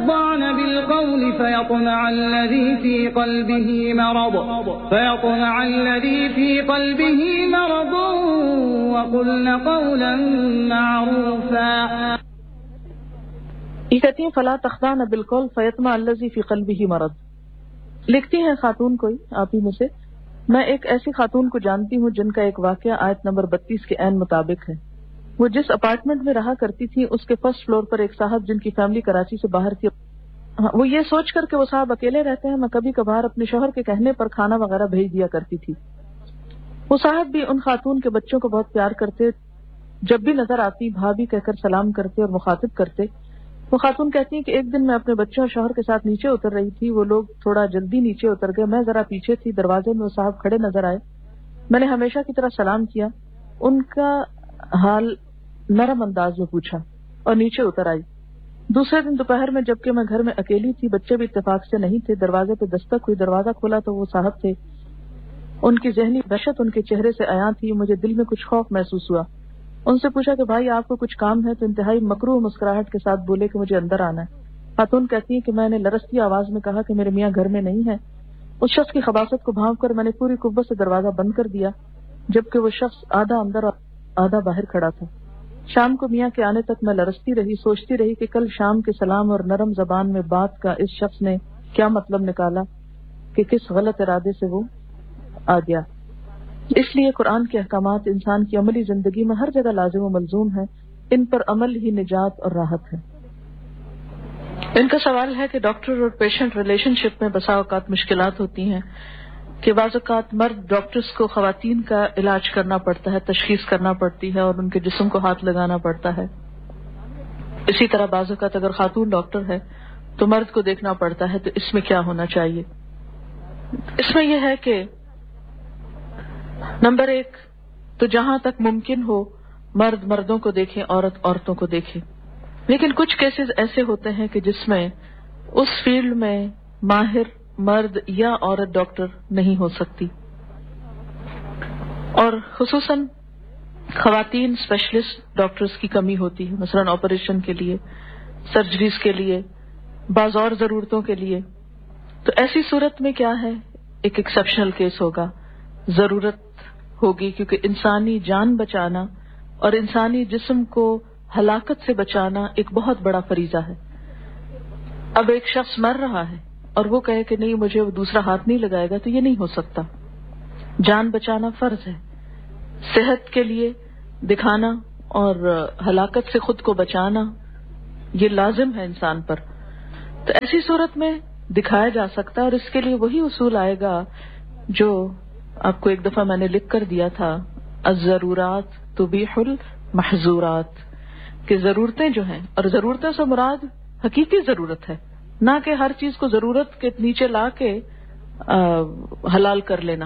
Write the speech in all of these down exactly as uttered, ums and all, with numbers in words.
تخضعن بالقول فيطمع الذي في قلبه مرض فيطمع الذي في قلبه مرض وقلن قولا معروفا. یہ کہتی ہیں فلا تخضعن بالقول فیطمع الذی فی قلبہ مرض. لکھتی ہیں خاتون کوئی آپ ہی میں سے، میں ایک ایسی خاتون کو جانتی ہوں جن کا ایک واقعہ آیت نمبر بتیس کے عین مطابق ہے. وہ جس اپارٹمنٹ میں رہا کرتی تھی اس کے فرسٹ فلور پر ایک صاحب جن کی فیملی کراچی سے باہر تھی، وہ یہ سوچ کر کہ وہ صاحب اکیلے رہتے ہیں، میں کبھی کبھار اپنے شوہر کے کہنے پر کھانا وغیرہ بھیج دیا کرتی تھی. وہ صاحب بھی ان خاتون کے بچوں کو بہت پیار کرتے، جب بھی نظر آتی بھابھی کہہ کر سلام کرتے اور مخاطب کرتے. وہ خاتون کہتی ہیں کہ ایک دن میں اپنے بچوں اور شوہر کے ساتھ نیچے اتر رہی تھی، وہ لوگ تھوڑا جلدی نیچے اتر گئے، میں ذرا پیچھے تھی، دروازے میں وہ صاحب کھڑے نظر آئے، میں نے ہمیشہ کی طرح سلام کیا، ان کا حال نرم انداز میں پوچھا اور نیچے اتر آئی. دوسرے دن دوپہر میں جبکہ میں گھر میں اکیلی تھی، بچے بھی اتفاق سے نہیں تھے، دروازے پہ دستک ہوئی، دروازہ کھولا تو وہ صاحب تھے. ان کی ذہنی دہشت ان کے چہرے سے عیاں تھی، مجھے دل میں کچھ خوف محسوس ہوا. ان سے پوچھا کہ بھائی آپ کو کچھ کام ہے؟ تو انتہائی مکروہ مسکراہٹ کے ساتھ بولے کہ مجھے اندر آنا ہے. خاتون کہتی ہیں کہ میں نے لرزتی آواز میں کہا کہ میرے میاں گھر میں نہیں ہے. اس شخص کی خباثت کو بھانپ کر میں نے پوری قوت سے دروازہ بند کر دیا، جبکہ وہ شخص آدھا اندر اور آدھا باہر کھڑا تھا. شام کو میاں کے آنے تک میں لرزتی رہی، سوچتی رہی کہ کل شام کے سلام اور نرم زبان میں بات کا اس شخص نے کیا مطلب نکالا کہ کس غلط ارادے سے وہ آ گیا. اس لیے قرآن کے احکامات انسان کی عملی زندگی میں ہر جگہ لازم و ملزوم ہیں، ان پر عمل ہی نجات اور راحت ہے. ان کا سوال ہے کہ ڈاکٹر اور پیشنٹ ریلیشن شپ میں بسا اوقات مشکلات ہوتی ہیں کہ بعض اوقات مرد ڈاکٹرز کو خواتین کا علاج کرنا پڑتا ہے، تشخیص کرنا پڑتی ہے اور ان کے جسم کو ہاتھ لگانا پڑتا ہے. اسی طرح بعض اوقات اگر خاتون ڈاکٹر ہے تو مرد کو دیکھنا پڑتا ہے. تو اس میں کیا ہونا چاہیے؟ اس میں یہ ہے کہ نمبر ایک تو جہاں تک ممکن ہو مرد مردوں کو دیکھیں، عورت عورتوں کو دیکھے. لیکن کچھ کیسز ایسے ہوتے ہیں کہ جس میں اس فیلڈ میں ماہر مرد یا عورت ڈاکٹر نہیں ہو سکتی، اور خصوصاً خواتین اسپیشلسٹ ڈاکٹرز کی کمی ہوتی ہے، مثلاً آپریشن کے لیے، سرجریز کے لیے، بعض اور ضرورتوں کے لیے. تو ایسی صورت میں کیا ہے، ایک ایکسیپشنل کیس ہوگا، ضرورت ہوگی، کیونکہ انسانی جان بچانا اور انسانی جسم کو ہلاکت سے بچانا ایک بہت بڑا فریضہ ہے. اب ایک شخص مر رہا ہے اور وہ کہے کہ نہیں مجھے وہ دوسرا ہاتھ نہیں لگائے گا، تو یہ نہیں ہو سکتا. جان بچانا فرض ہے، صحت کے لیے دکھانا اور ہلاکت سے خود کو بچانا یہ لازم ہے انسان پر. تو ایسی صورت میں دکھایا جا سکتا ہے، اور اس کے لیے وہی اصول آئے گا جو آپ کو ایک دفعہ میں نے لکھ کر دیا تھا، الضرورات تبیح المحظورات، کہ ضرورتیں جو ہیں، اور ضرورتیں سے مراد حقیقی ضرورت ہے، نہ کہ ہر چیز کو ضرورت کے نیچے لا کے حلال کر لینا.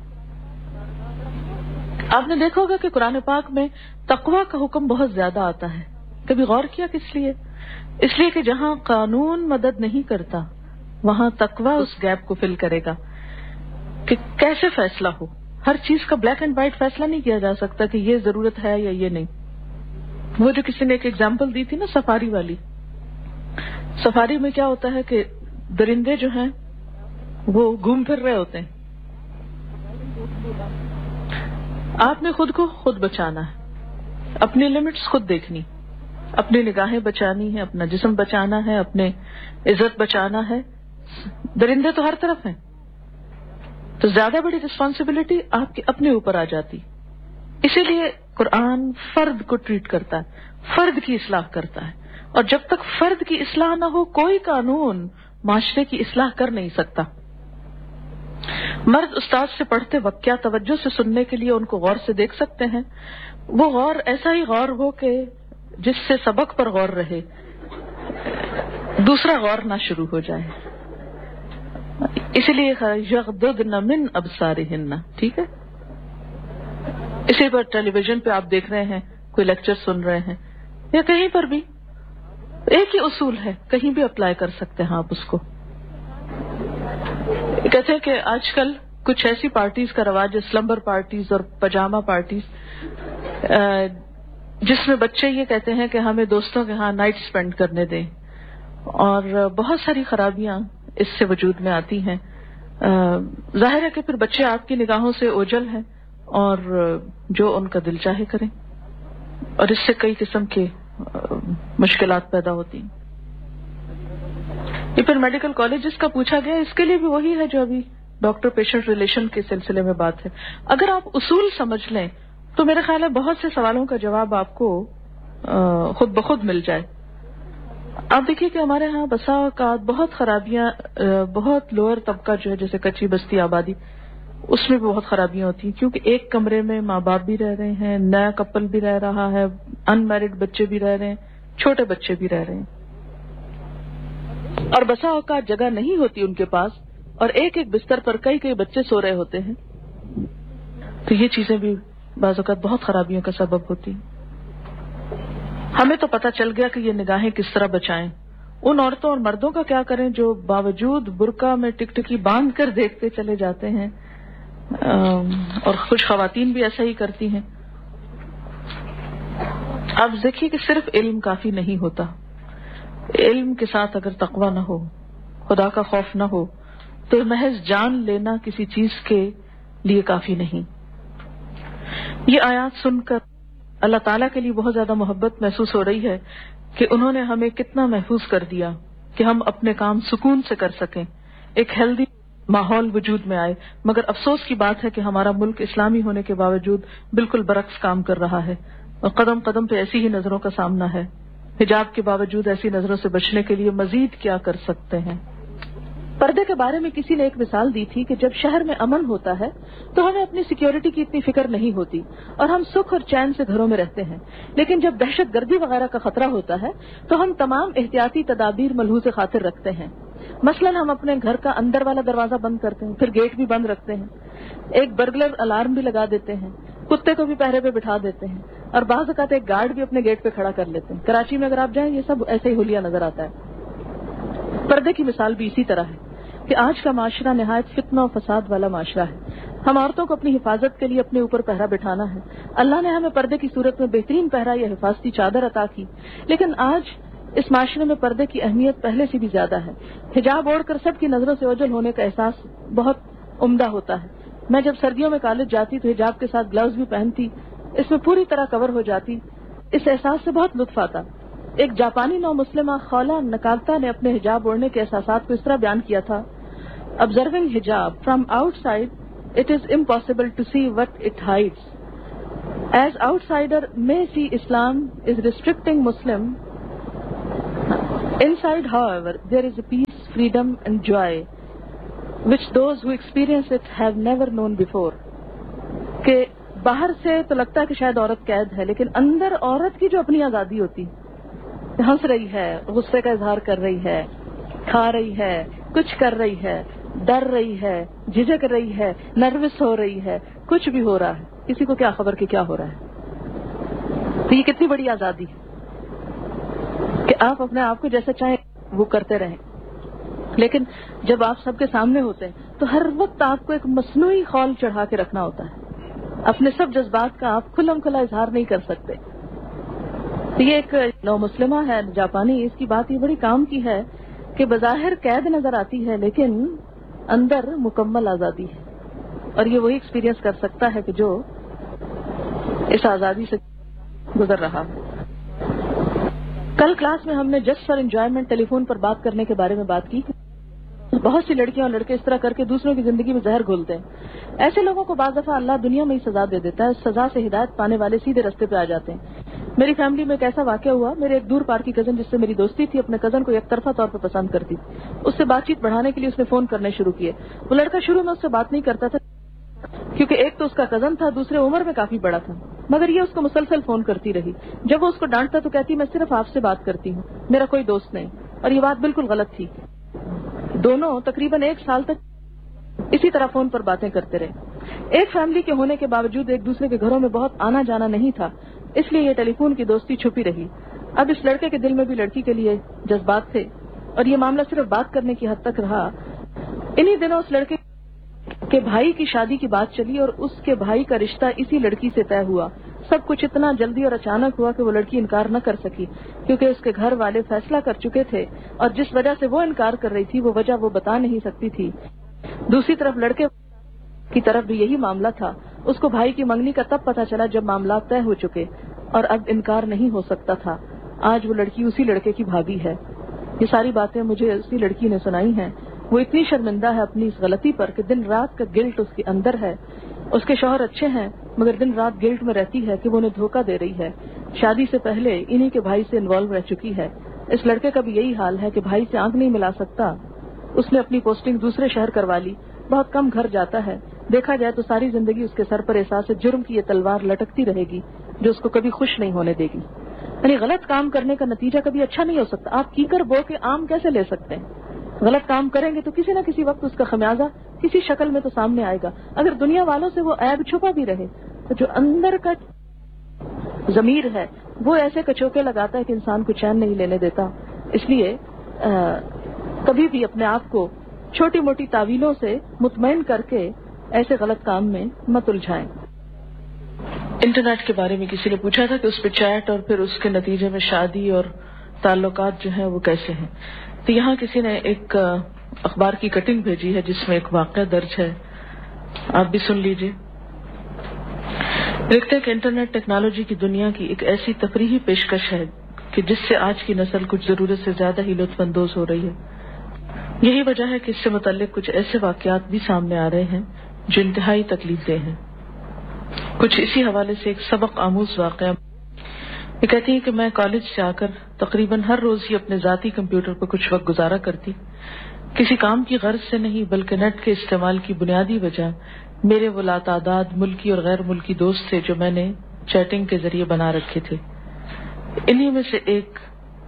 آپ نے دیکھا ہوگا کہ قرآن پاک میں تقویٰ کا حکم بہت زیادہ آتا ہے. کبھی غور کیا کس لیے؟ اس لیے کہ جہاں قانون مدد نہیں کرتا وہاں تقویٰ اس گیپ کو فل کرے گا کہ کیسے فیصلہ ہو. ہر چیز کا بلیک اینڈ وائٹ فیصلہ نہیں کیا جا سکتا کہ یہ ضرورت ہے یا یہ نہیں. وہ جو کسی نے ایک ایگزامپل دی تھی نا سفاری والی، سفاری میں کیا ہوتا ہے کہ درندے جو ہیں وہ گھوم پھر رہے ہوتے ہیں، آپ نے خود کو خود بچانا ہے، اپنی لمٹس خود دیکھنی، اپنی نگاہیں بچانی ہے، اپنا جسم بچانا ہے، اپنے عزت بچانا ہے. درندے تو ہر طرف ہیں، تو زیادہ بڑی رسپانسبلٹی آپ کے اپنے اوپر آ جاتی. اسی لیے قرآن فرد کو ٹریٹ کرتا ہے، فرد کی اصلاح کرتا ہے، اور جب تک فرد کی اصلاح نہ ہو کوئی قانون معاشرے کی اصلاح کر نہیں سکتا. مرد استاد سے پڑھتے وقت کیا توجہ سے سننے کے لیے ان کو غور سے دیکھ سکتے ہیں؟ وہ غور ایسا ہی غور ہو کہ جس سے سبق پر غور رہے، دوسرا غور نہ شروع ہو جائے. اسی لیے یغضضن من ابصارہن، ٹھیک ہے. اسی پر ٹیلی ویژن پہ آپ دیکھ رہے ہیں، کوئی لیکچر سن رہے ہیں یا کہیں پر بھی، ایک ہی اصول ہے، کہیں بھی اپلائی کر سکتے ہیں آپ اس کو. کہتے ہیں کہ آج کل کچھ ایسی پارٹیز کا رواج ہے، سلمبر پارٹیز اور پجامہ پارٹیز، جس میں بچے یہ کہتے ہیں کہ ہمیں دوستوں کے ہاں نائٹ سپینڈ کرنے دیں، اور بہت ساری خرابیاں اس سے وجود میں آتی ہیں. ظاہر ہے کہ پھر بچے آپ کی نگاہوں سے اوجھل ہیں اور جو ان کا دل چاہے کریں، اور اس سے کئی قسم کے مشکلات پیدا ہوتی ہیں. یہ پھر میڈیکل کالج جس کا پوچھا گیا اس کے لیے بھی وہی ہے جو ابھی ڈاکٹر پیشنٹ ریلیشن کے سلسلے میں بات ہے. اگر آپ اصول سمجھ لیں تو میرے خیال ہے بہت سے سوالوں کا جواب آپ کو خود بخود مل جائے. آپ دیکھیے کہ ہمارے ہاں بسا اوقات بہت خرابیاں، بہت لوور طبقہ جو ہے جیسے کچی بستی آبادی، اس میں بھی بہت خرابیاں ہوتی ہیں، کیونکہ ایک کمرے میں ماں باپ بھی رہ رہے ہیں، نیا کپل بھی رہ رہا ہے، ان میرڈ بچے بھی رہ رہے ہیں، چھوٹے بچے بھی رہ رہے ہیں، اور بسا اوقات جگہ نہیں ہوتی ان کے پاس، اور ایک ایک بستر پر کئی کئی بچے سو رہے ہوتے ہیں. تو یہ چیزیں بھی بعض اوقات بہت خرابیوں کا سبب ہوتی ہیں. ہمیں تو پتہ چل گیا کہ یہ نگاہیں کس طرح بچائیں. ان عورتوں اور مردوں کا کیا کریں جو باوجود برقع میں ٹکٹکی باندھ کر دیکھتے چلے جاتے ہیں، اور کچھ خواتین بھی ایسا ہی کرتی ہیں. اب دیکھیے کہ صرف علم کافی نہیں ہوتا. علم کے ساتھ اگر تقوی نہ ہو، خدا کا خوف نہ ہو، تو محض جان لینا کسی چیز کے لیے کافی نہیں. یہ آیات سن کر اللہ تعالیٰ کے لیے بہت زیادہ محبت محسوس ہو رہی ہے کہ انہوں نے ہمیں کتنا محفوظ کر دیا کہ ہم اپنے کام سکون سے کر سکیں، ایک ہیلدی ماحول وجود میں آئے. مگر افسوس کی بات ہے کہ ہمارا ملک اسلامی ہونے کے باوجود بالکل برعکس کام کر رہا ہے، اور قدم قدم پہ ایسی ہی نظروں کا سامنا ہے. حجاب کے باوجود ایسی نظروں سے بچنے کے لیے مزید کیا کر سکتے ہیں؟ پردے کے بارے میں کسی نے ایک مثال دی تھی کہ جب شہر میں امن ہوتا ہے تو ہمیں اپنی سیکیورٹی کی اتنی فکر نہیں ہوتی اور ہم سکھ اور چین سے گھروں میں رہتے ہیں، لیکن جب دہشت گردی وغیرہ کا خطرہ ہوتا ہے تو ہم تمام احتیاطی تدابیر ملحوظ خاطر رکھتے ہیں. مثلاً ہم اپنے گھر کا اندر والا دروازہ بند کرتے ہیں، پھر گیٹ بھی بند رکھتے ہیں، ایک برگلر الارم بھی لگا دیتے ہیں، کتے کو بھی پہرے پہ بٹھا دیتے ہیں، اور بعض اوقات ایک گارڈ بھی اپنے گیٹ پہ کھڑا کر لیتے ہیں. کراچی میں اگر آپ جائیں یہ سب ایسے ہی حلیہ نظر آتا ہے. پردے کی مثال بھی اسی طرح ہے کہ آج کا معاشرہ نہایت فتنہ و فساد والا معاشرہ ہے. ہم عورتوں کو اپنی حفاظت کے لیے اپنے اوپر پہرا بٹھانا ہے. اللہ نے ہمیں پردے کی صورت میں بہترین پہرا یا حفاظتی چادر عطا کی، لیکن آج اس معاشرے میں پردے کی اہمیت پہلے سے بھی زیادہ ہے. حجاب اوڑھ کر سب کی نظروں سے اوجھل ہونے کا احساس بہت عمدہ ہوتا ہے. میں جب سردیوں میں کالج جاتی تو حجاب کے ساتھ گلوز بھی پہنتی، اس میں پوری طرح کور ہو جاتی. اس احساس سے بہت لطف آتا. ایک جاپانی نو مسلمہ خولا نکالتا نے اپنے حجاب اوڑھنے کے احساسات کو اس طرح بیان کیا تھا: Observing hijab from outside, it is impossible to see what it hides. As outsider may see Islam is restricting Muslim, inside, however, there is a peace, freedom and joy which those who experience it have never known before. کہ باہر سے تو لگتا ہے کہ شاید عورت قید ہے، لیکن اندر عورت کی جو اپنی آزادی ہوتی، ہنس رہی ہے، غصے کا اظہار کر رہی ہے، کھا رہی ہے، کچھ کر رہی ہے، ڈر رہی ہے، جھجک رہی ہے، نروس ہو رہی ہے، کچھ بھی ہو رہا ہے، کسی کو کیا خبر کہ کیا ہو رہا ہے. تو یہ کتنی بڑی آزادی ہے کہ آپ اپنے آپ کو جیسا چاہیں وہ کرتے رہیں. لیکن جب آپ سب کے سامنے ہوتے ہیں تو ہر وقت آپ کو ایک مصنوعی خول چڑھا کے رکھنا ہوتا ہے. اپنے سب جذبات کا آپ کھلم کھلا اظہار نہیں کر سکتے. یہ ایک نو مسلمہ ہے جاپانی، اس کی بات یہ بڑی کام کی ہے کہ بظاہر قید نظر آتی ہے لیکن اندر مکمل آزادی ہے، اور یہ وہی ایکسپیرینس کر سکتا ہے کہ جو اس آزادی سے گزر رہا ہے. کل کلاس میں ہم نے just for enjoyment tele phone پر بات کرنے کے بارے میں بات کی. بہت سی لڑکیاں اور لڑکے اس طرح کر کے دوسروں کی زندگی میں زہر گھولتے ہیں. ایسے لوگوں کو بعض دفعہ اللہ دنیا میں ہی سزا دے دیتا ہے. اس سزا سے ہدایت پانے والے سیدھے رستے پہ آ جاتے ہیں. میری فیملی میں ایک ایسا واقعہ ہوا. میرے ایک دور پار کی کزن جس سے میری دوستی تھی اپنے کزن کو یک طرفہ طور پہ پسند کرتی. اس سے بات چیت بڑھانے کے لیے اس نے فون کرنے شروع کیے. وہ لڑکا شروع میں اس سے بات نہیں کرتا تھا کیونکہ ایک تو اس کا کزن تھا، دوسرے عمر میں کافی بڑا تھا، مگر یہ اس کو مسلسل فون کرتی رہی. جب وہ اس کو ڈانٹتا تو کہتی میں صرف آپ سے بات کرتی ہوں، میرا کوئی دوست نہیں. اور یہ بات بالکل غلط تھی. دونوں تقریباً ایک سال تک اسی طرح فون پر باتیں کرتے رہے. ایک فیملی کے ہونے کے باوجود ایک دوسرے کے گھروں میں بہت آنا جانا نہیں تھا، اس لیے یہ ٹیلی فون کی دوستی چھپی رہی. اب اس لڑکے کے دل میں بھی لڑکی کے لیے جذبات تھے اور یہ معاملہ صرف بات کرنے کی حد تک رہا. انہی دنوں اس لڑکے کے بھائی کی شادی کی بات چلی اور اس کے بھائی کا رشتہ اسی لڑکی سے طے ہوا. सब कुछ इतना जल्दी और अचानक हुआ कि वो लड़की इनकार न कर सकी, क्योंकि उसके घर वाले फैसला कर चुके थे और जिस वजह से वो इनकार कर रही थी वो वजह वो बता नहीं सकती थी। दूसरी तरफ लड़के की तरफ भी यही मामला था। उसको भाई की मंगनी का तब पता चला जब मामला तय हो चुके और अब इनकार नहीं हो सकता था। आज वो लड़की उसी लड़के की भाभी है। ये सारी बातें मुझे उसी लड़की ने सुनाई हैं। वो इतनी शर्मिंदा है अपनी इस गलती पर कि दिन रात का गिल्ट उसके अंदर है। उसके शौहर अच्छे हैं मगर दिन रात गिल्ट में रहती है कि वो उन्हें धोखा दे रही है। शादी से पहले इन्हीं के भाई से इन्वॉल्व रह चुकी है। इस लड़के का भी यही हाल है कि भाई से आंख नहीं मिला सकता। उसने अपनी पोस्टिंग दूसरे शहर करवा ली, बहुत कम घर जाता है। देखा जाए तो सारी जिंदगी उसके सर पर एहसास जुर्म की ये तलवार लटकती रहेगी जो उसको कभी खुश नहीं होने देगी। यानी गलत काम करने का नतीजा कभी अच्छा नहीं हो सकता। आप कीकर बो के आम कैसे ले सकते हैं? गलत काम करेंगे तो किसी न किसी वक्त उसका खमियाजा किसी शक्ल में तो सामने आएगा। अगर दुनिया वालों से वो ऐब छुपा भी रहे तो जो अंदर का जमीर है वो ऐसे कचोके लगाता है कि इंसान को चैन नहीं लेने देता। इसलिए आ, कभी भी अपने आप को छोटी मोटी तावीलों से मुतमईन करके ऐसे गलत काम में मत उलझाएं। इंटरनेट के बारे में किसी ने पूछा था कि उस पर चैट और फिर उसके नतीजे में शादी और ताल्लुकात जो है वो कैसे हैं। तो यहाँ किसी ने एक अखबार की कटिंग भेजी है जिसमें एक वाक़या दर्ज है, आप भी सुन लीजिए। लिखते हैं कि इंटरनेट टेक्नोलॉजी की दुनिया की एक ऐसी तफरीही पेशकश है कि जिससे आज की नस्ल कुछ जरूरत से ज्यादा ही लुत्फानंदोज हो रही है। यही वजह है कि इससे मुतल्लिक कुछ ऐसे वाक़यात भी सामने आ रहे हैं जो इंतहाई तकलीफदेह हैं। कुछ इसी हवाले से एक सबक आमूज वाक़या। ये कहती है कि मैं कॉलेज से आकर तकरीबन हर रोज ही अपने जाती कंप्यूटर पर कुछ वक्त गुजारा करती। किसी काम की गर्ज से नहीं बल्कि नेट के इस्तेमाल की बुनियादी वजह मेरे वो लातादाद मुल्की और गैर मुल्की दोस्त थे जो मैंने चैटिंग के जरिए बना रखे थे। इन्हीं में से एक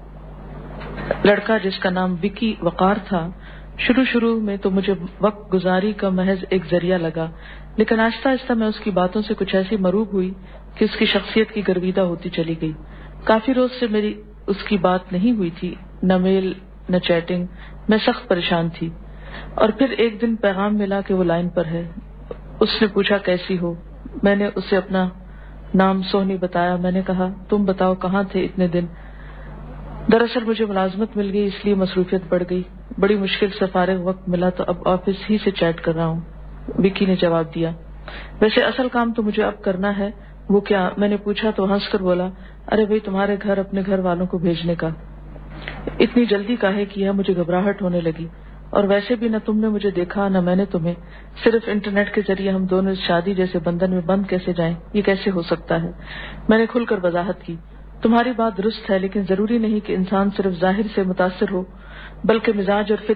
लड़का जिसका नाम विकी वकार था, शुरू शुरू में तो मुझे वक्त गुजारी का महज एक जरिया लगा, लेकिन आहिस्ता आहिस्ता मैं उसकी बातों से कुछ ऐसी मरूब हुई कि उसकी शख्सियत की गर्विदा होती चली गई। काफी रोज से मेरी उसकी बात नहीं हुई थी, न मेल न चैटिंग। मैं सख्त परेशान थी और फिर एक दिन पैगाम मिला कि वो लाइन पर है। उसने पूछा कैसी हो। मैंने उसे अपना नाम सोहनी बताया। मैंने कहा तुम बताओ कहाँ थे इतने दिन। दरअसल मुझे मुलाजमत मिल गई इसलिए मसरूफियत बढ़ गई। बड़ी मुश्किल से फारिग वक्त मिला तो अब ऑफिस ही से चैट कर रहा हूँ, विकी ने जवाब दिया। वैसे असल काम तो मुझे अब करना है। वो क्या? मैंने पूछा तो हंसकर बोला, अरे भाई तुम्हारे घर अपने घर वालों को भेजने का। इतनी जल्दी काहे किया? मुझे घबराहट होने लगी। और वैसे भी न तुमने मुझे देखा न मैंने तुम्हें। सिर्फ इंटरनेट के जरिए हम दोनों इस शादी जैसे बंधन में बंद कैसे जाएं? ये कैसे हो सकता है? मैंने खुलकर वजाहत की। तुम्हारी बात दुरुस्त है, लेकिन जरूरी नहीं कि इंसान सिर्फ जाहिर से मुतासिर हो, बल्कि मिजाज और